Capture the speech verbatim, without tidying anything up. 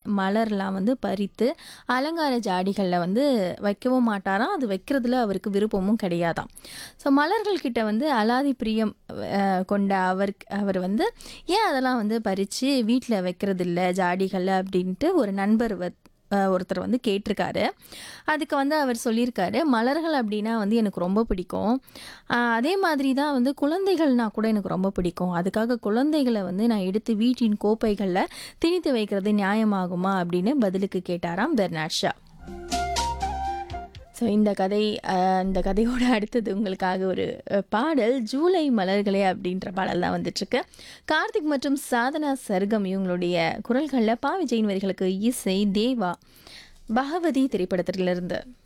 மலர்லாம் வந்து பறித்து அலங்கார ஜாடிகளில் வந்து வைக்கவும் மாட்டாராம். அது வைக்கிறதுல அவருக்கு விருப்பமும் கிடையாதாம். ஸோ மலர்கள் கிட்ட வந்து அலாதி பிரியம் அஹ், கொண்ட அவர் அவர் வந்து ஏன் அதெல்லாம் வந்து பறித்து வீட்டில் வைக்கிறதில்ல ஜாடிகளில் அப்படின்ட்டு ஒரு நண்பர் வ- அஹ், ஒருத்தர் வந்து கேட்டிருக்காரு. அதுக்கு வந்து அவர் சொல்லியிருக்காரு, மலர்கள் அப்படின்னா வந்து எனக்கு ரொம்ப பிடிக்கும். ஆஹ் அதே மாதிரி தான் வந்து குழந்தைகள்னா கூட எனக்கு ரொம்ப பிடிக்கும். அதுக்காக குழந்தைகளை வந்து நான் எடுத்து வீட்டின் கோப்பைகளில் திணித்து வைக்கிறது நியாயமாகுமா அப்படின்னு பதிலுக்கு கேட்டாராம் பெர்னாட் ஷா. ஸோ இந்த கதை அஹ், இந்த கதையோட அடுத்தது உங்களுக்காக ஒரு அஹ், பாடல் ஜூலை மலர்களே அப்படின்ற பாடல் தான் வந்துட்டுருக்கு. கார்த்திக் மற்றும் சாதனா சர்கம் இவங்களுடைய குரல்களில் பா விஜயின் வரிகளுக்கு இசை தேவா பகவதி திரைப்படத்திலிருந்து.